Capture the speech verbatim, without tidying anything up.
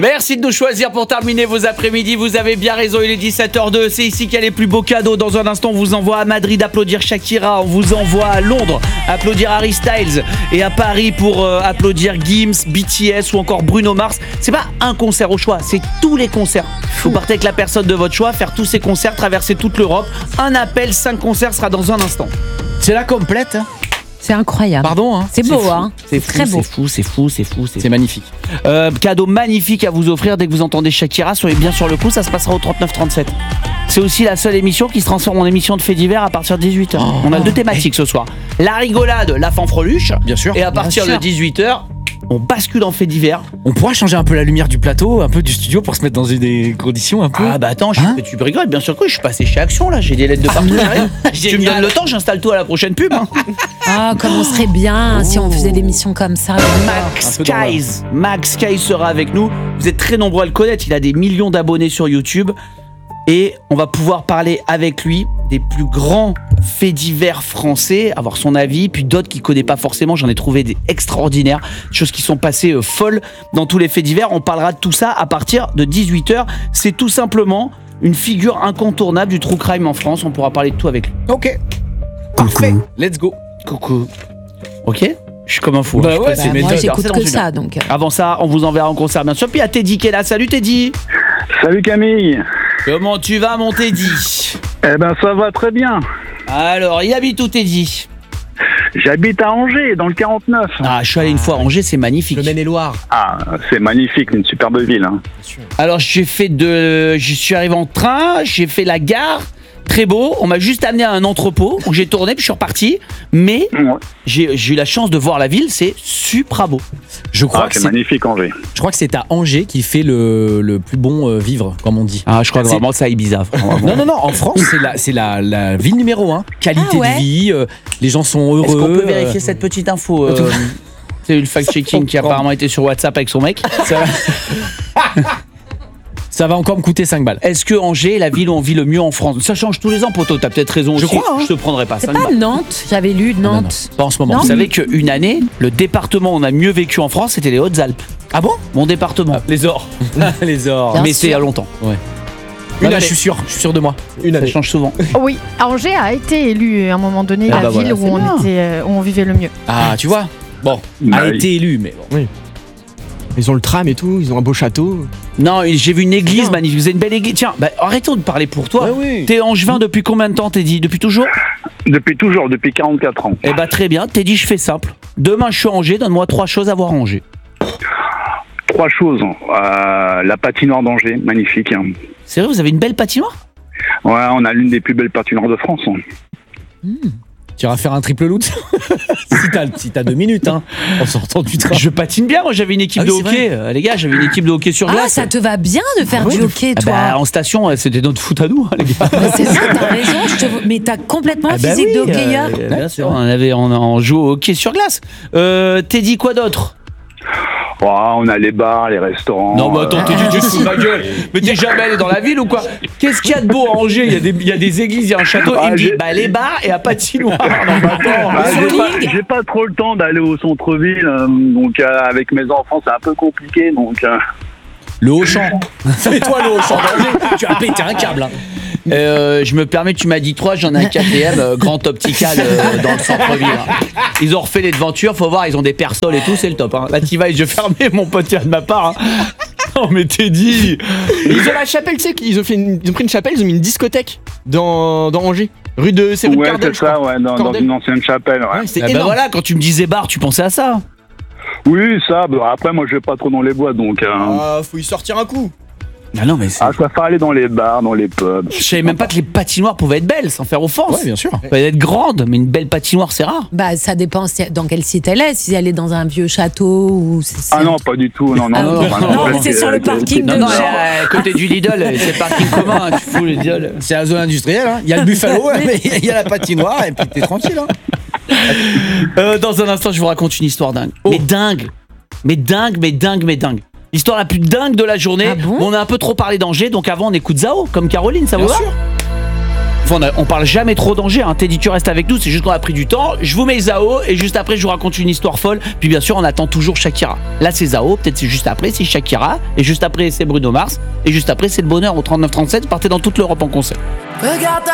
Merci de nous choisir pour terminer vos après-midi. Vous avez bien raison, il est dix-sept heures deux. C'est ici qu'il y a les plus beaux cadeaux. Dans un instant, on vous envoie à Madrid applaudir Shakira. On vous envoie à Londres applaudir Harry Styles. Et à Paris pour euh, applaudir Gims, B T S ou encore Bruno Mars. C'est pas un concert au choix, c'est tous les concerts. Vous partez avec la personne de votre choix, faire tous ces concerts, traverser toute l'Europe. Un appel, cinq concerts sera dans un instant. C'est la complète. Hein. C'est incroyable. Pardon, hein. C'est beau, hein. C'est, c'est très fou, beau. C'est fou, c'est fou, c'est fou, c'est, c'est magnifique. Euh, cadeau magnifique à vous offrir dès que vous entendez Shakira. Soyez bien sur le coup, ça se passera au trente-neuf trente-sept. C'est aussi la seule émission qui se transforme en émission de faits divers à partir de dix-huit heures. Oh, On a deux thématiques ce soir. La rigolade, la fanfreluche. Bien sûr. Et à partir bien de dix-huit heures, on bascule en faits divers. On pourra changer un peu la lumière du plateau, un peu du studio pour se mettre dans des conditions un peu. Ah bah attends, je, Hein tu rigoles, bien sûr que oui, je suis passé chez Action là, j'ai des lettres de partout. Tu me donnes le temps, j'installe tout à la prochaine pub. Hein. Ah, comme on serait bien oh. si on faisait des missions comme ça. Max Skies, Max Skies sera avec nous. Vous êtes très nombreux à le connaître, il a des millions d'abonnés sur YouTube. Et on va pouvoir parler avec lui des plus grands faits divers français, avoir son avis, puis d'autres qu'il ne connaît pas forcément. J'en ai trouvé des extraordinaires, des choses qui sont passées euh, folles dans tous les faits divers. On parlera de tout ça à partir de dix-huit heures. C'est tout simplement une figure incontournable du true crime en France. On pourra parler de tout avec lui. Ok. Parfait. Let's go. Coucou. Ok. Je suis comme un fou. Bah hein, ouais, bah, c'est moi, méthode. j'écoute Alors, que ça, donc. Avant ça, on vous enverra en concert, bien sûr. Puis il y a Teddy qui est là. Salut Teddy. Salut Camille. Comment tu vas, mon Teddy? Eh ben ça va très bien. Alors, il habite où, Teddy? J'habite à Angers, dans le quarante-neuf. Ah, je suis allé une fois à Angers, c'est magnifique. Le Maine-et-Loire. Ah, c'est magnifique, une superbe ville. Hein. Alors, j'ai fait de... Je suis arrivé en train, j'ai fait la gare, très beau. On m'a juste amené à un entrepôt où j'ai tourné, puis je suis reparti. Mais Ouais. j'ai, j'ai eu la chance de voir la ville, c'est super beau. Je crois Ah, que c'est c'est, magnifique Angers. je crois que c'est à Angers qui fait le, le plus bon euh, vivre, comme on dit. Ah, je crois que C'est- vraiment ça Ibiza. vraiment. Non, non, non, en France, c'est la, c'est la, la ville numéro un. Qualité Ah ouais. de vie, euh, les gens sont heureux. Est-ce qu'on peut euh, vérifier cette petite info euh, C'est le fact-checking qui apparemment était sur WhatsApp avec son mec. ça, va... ça va encore me coûter cinq balles. Est-ce que Angers est la ville où on vit le mieux en France? Ça change tous les ans, poto. T'as peut-être raison Je aussi. crois, hein. Je te prendrai pas C'est cinq pas balles. Nantes, j'avais lu Non, non, Nantes. pas en ce moment. Non. Vous savez qu'une année, le département où on a mieux vécu en France, c'était les Hautes-Alpes. Ah bon? Mon département. Les ors. les ors. Bien Mais sûr. c'est il y a longtemps. Ouais. Une Une année. je suis sûr, je suis sûr de moi. Une Ça année. change souvent. Oui, Angers a été élu à un moment donné Ah la bah ville voilà, c'est où, bien. on était, euh, où on vivait le mieux. Ah, tu vois. Bon, Bah a oui. été élu, mais bon. Ils ont le tram et tout, ils ont un beau château. Non, j'ai vu une église Bien. magnifique. Vous avez une belle église. Tiens, bah, arrêtons de parler pour toi. Ouais, oui. T'es angevin depuis combien de temps, t'es dit? Depuis toujours? Depuis toujours, depuis quarante-quatre ans. Eh bah très bien. T'es dit, je fais simple. Demain, je suis à Angers. Donne-moi trois choses à voir à Angers. Trois choses. Euh, la patinoire d'Angers, magnifique. hein. C'est vrai, vous avez une belle patinoire? Ouais, on a l'une des plus belles patinoires de France. hein. Tu iras faire un triple loot si, t'as, si t'as deux minutes, hein, en sortant du train. Je patine bien. Moi, j'avais une équipe Ah de oui, c'est hockey. Euh, les gars, j'avais une équipe de hockey sur Ah, glace. ça te va bien de faire Ah ouais, du de- hockey, Ah toi. bah, en station, euh, c'était notre foot à nous, hein, les gars. Mais c'est ça, t'as raison. Je te... Mais t'as complètement Ah le bah physique oui, de hockeyeur. euh, bien sûr, on avait, on, on joue au hockey sur glace. Euh, t'es dit quoi d'autre? Ouais, on a les bars, les restaurants. Non, mais attends, euh, t'es du tout de ma gueule. Mais t'es jamais allé dans la ville ou quoi? Qu'est-ce qu'il y a de beau à Angers? Il y a des, il y a des églises, il y a un château. Ah, il me dit, j'ai- bah les bars et à patinoire. Non, mais attends. Ah, j'ai, Bowling. pas, j'ai pas trop le temps d'aller au centre-ville, euh, donc euh, avec mes enfants c'est un peu compliqué, donc euh, Le Auchan. Fais-toi le Auchan d'Angers. Tu as pété un câble. Hein. Euh, je me permets, tu m'as dit trois, j'en ai un quatrième, euh, Grand Optical euh, dans le centre-ville. hein. Ils ont refait les devantures, faut voir, ils ont des persoles et tout, c'est le top. Hein. Là, t'y vas et je fermais mon pote de ma part. Hein. Non, mais t'es dit. Ils ont la chapelle, tu sais, qu'ils ont, fait une- ils ont pris une chapelle, ils ont mis une discothèque dans, dans Angers. Rue de, c'est rue de ouais, Cardel, c'est je crois. ça, ouais, dans, dans Cordel. une ancienne chapelle. Ouais. Ouais, c'est Ah bah énorme. voilà, quand tu me disais bar, tu pensais à ça. Oui, ça, bah, après moi je vais pas trop dans les boîtes, donc euh, Ah, faut y sortir un coup. Ah non, mais c'est. ah, je préfère aller dans les bars, dans les pubs. Je savais même pas que les patinoires pouvaient être belles, sans faire offense. Ouais, bien sûr. Elles peuvent être grandes, mais une belle patinoire, c'est rare. Bah, ça dépend si- dans quel site elle est. Si elle est dans un vieux château ou. c'est- c'est Ah un non, truc- pas du tout, non, non, Ah, non. non, bah, non, en fait, c'est sur le parking Non, de non, Jean. à côté du Lidl, c'est parking commun, hein, tu fous le Lidl. C'est la zone industrielle. Hein. Il y a le buffalo, mais il y a la patinoire, et puis t'es tranquille. Hein. Euh, dans un instant, je vous raconte une histoire dingue. Mais dingue. Mais dingue, mais dingue, mais dingue. L'histoire la plus dingue de la journée. Ah bon On a un peu trop parlé d'Angers, donc avant on écoute Zao, comme Caroline, ça vous Bien va? sûr. fois, on, a- on parle jamais trop d'Angers. Hein. Teddy, tu restes avec nous. C'est juste qu'on a pris du temps. Je vous mets Zao et juste après, je vous raconte une histoire folle. Puis bien sûr, on attend toujours Shakira. Là, c'est Zao. Peut-être c'est juste après, c'est Shakira. Et juste après, c'est Bruno Mars. Et juste après, c'est le bonheur au trente-neuf trente-sept. Partez dans toute l'Europe en concert. Regarde